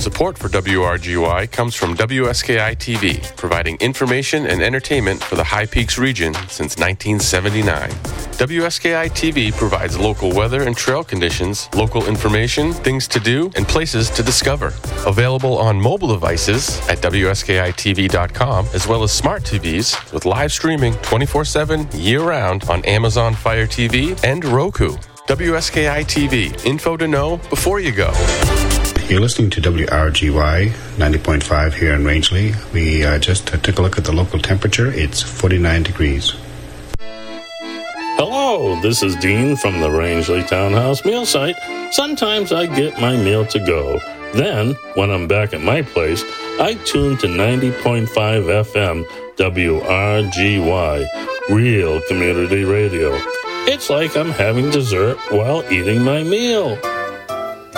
Support for WRGY comes from WSKI TV, providing information and entertainment for the High Peaks region since 1979. WSKI TV provides local weather and trail conditions, local information, things to do, and places to discover. Available on mobile devices at WSKITV.com, as well as smart TVs with live streaming 24/7 year-round on Amazon Fire TV and Roku. WSKI TV, info to know before you go. You're listening to WRGY 90.5 here in Rangeley. We just took a look at the local temperature. It's 49 degrees. Hello, this is Dean from the Rangeley Townhouse Meal Site. Sometimes I get my meal to go. Then, when I'm back at my place, I tune to 90.5 FM WRGY, Real Community Radio. It's like I'm having dessert while eating my meal.